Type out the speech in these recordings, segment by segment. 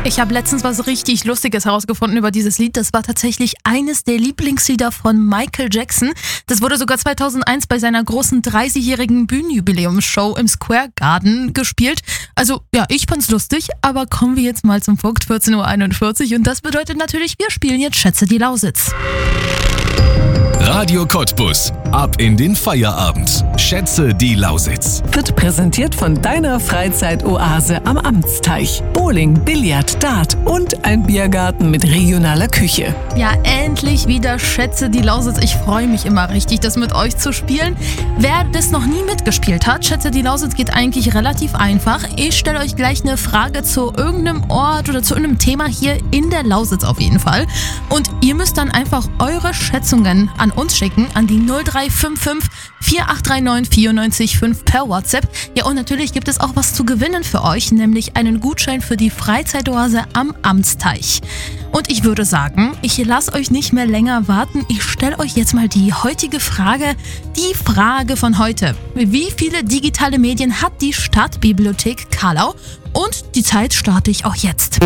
Ich habe letztens was richtig Lustiges herausgefunden über dieses Lied. Das war tatsächlich eines der Lieblingslieder von Michael Jackson. Das wurde sogar 2001 bei seiner großen 30-jährigen Bühnenjubiläumsshow im Square Garden gespielt. Also ja, ich fand's lustig, aber kommen wir jetzt mal zum Punkt 14:41 Uhr. Und das bedeutet natürlich, wir spielen jetzt Schätze die Lausitz. Radio Cottbus. Ab in den Feierabend. Schätze die Lausitz. Wird präsentiert von deiner Freizeitoase am Amtsteich. Bowling, Billard, Dart und ein Biergarten mit regionaler Küche. Ja, endlich wieder Schätze die Lausitz. Ich freue mich immer richtig, das mit euch zu spielen. Wer das noch nie mitgespielt hat, Schätze die Lausitz geht eigentlich relativ einfach. Ich stelle euch gleich eine Frage zu irgendeinem Ort oder zu irgendeinem Thema hier in der Lausitz auf jeden Fall. Und ihr müsst dann einfach eure Schätzungen an uns schicken, an die 0355 4839 94 per WhatsApp. Ja, und natürlich gibt es auch was zu gewinnen für euch, nämlich einen Gutschein für die Freizeitoase am Amtsteich. Und ich würde sagen, ich lasse euch nicht mehr länger warten. Ich stelle euch jetzt mal die heutige Frage, die Frage von heute. Wie viele digitale Medien hat die Stadtbibliothek Kahlau? Und die Zeit starte ich auch jetzt.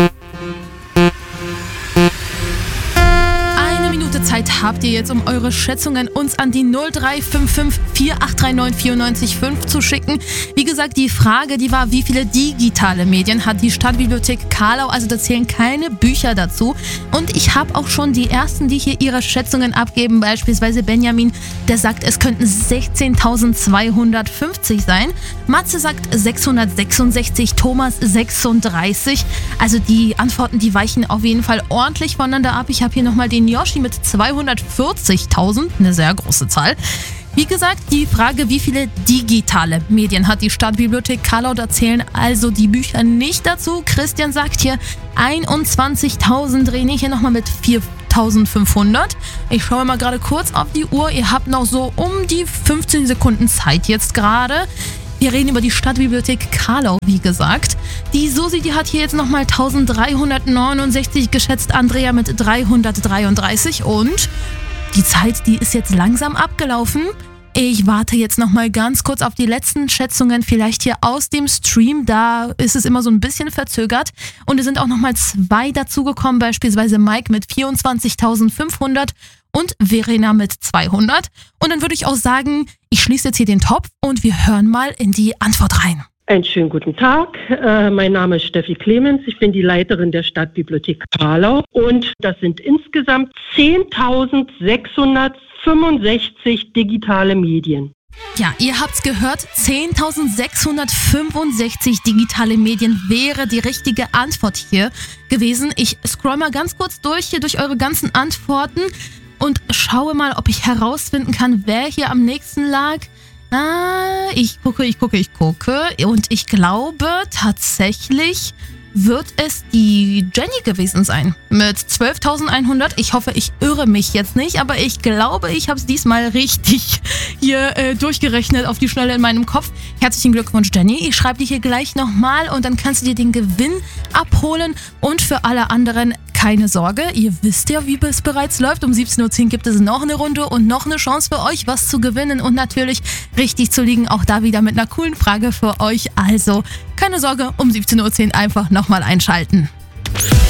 Zeit habt ihr jetzt, um eure Schätzungen uns an die 0355 4839 94 zu schicken. Wie gesagt, die Frage, die war, wie viele digitale Medien hat die Stadtbibliothek Kahlau? Also da zählen keine Bücher dazu. Und ich habe auch schon die ersten, die hier ihre Schätzungen abgeben. Beispielsweise Benjamin, der sagt, es könnten 16.250 sein. Matze sagt 666, Thomas 36. Also die Antworten, die weichen auf jeden Fall ordentlich voneinander ab. Ich habe hier nochmal den Yoshi mit 240.000, eine sehr große Zahl. Wie gesagt, die Frage, wie viele digitale Medien hat die Stadtbibliothek Kahlau, da zählen also die Bücher nicht dazu. Christian sagt hier 21.000, René hier nochmal mit 4.500. Ich schaue mal gerade kurz auf die Uhr, ihr habt noch so um die 15 Sekunden Zeit jetzt gerade. Wir reden über die Stadtbibliothek Kahlau, wie gesagt. Die Susi, die hat hier jetzt nochmal 1369 geschätzt, Andrea mit 333 und die Zeit, die ist jetzt langsam abgelaufen. Ich warte jetzt nochmal ganz kurz auf die letzten Schätzungen, vielleicht hier aus dem Stream, da ist es immer so ein bisschen verzögert. Und es sind auch nochmal 2 dazugekommen, beispielsweise Mike mit 24.500 und Verena mit 200. Und dann würde ich auch sagen, ich schließe jetzt hier den Topf und wir hören mal in die Antwort rein. Einen schönen guten Tag. Mein Name ist Steffi Clemens. Ich bin die Leiterin der Stadtbibliothek Kahlau. Und das sind insgesamt 10.665 digitale Medien. Ja, ihr habt's gehört, 10.665 digitale Medien wäre die richtige Antwort hier gewesen. Ich scroll mal ganz kurz hier durch eure ganzen Antworten und schaue mal, ob ich herausfinden kann, wer hier am nächsten lag. Ich gucke. Und ich glaube, tatsächlich wird es die Jenny gewesen sein. Mit 12.100. Ich hoffe, ich irre mich jetzt nicht, aber ich glaube, ich habe es diesmal richtig hier durchgerechnet auf die Schnelle in meinem Kopf. Herzlichen Glückwunsch, Jenny. Ich schreibe dir hier gleich nochmal und dann kannst du dir den Gewinn abholen. Und für alle anderen keine Sorge, ihr wisst ja, wie es bereits läuft. Um 17.10 Uhr gibt es noch eine Runde und noch eine Chance für euch, was zu gewinnen und natürlich richtig zu liegen. Auch da wieder mit einer coolen Frage für euch. Also keine Sorge, um 17.10 Uhr einfach nochmal einschalten.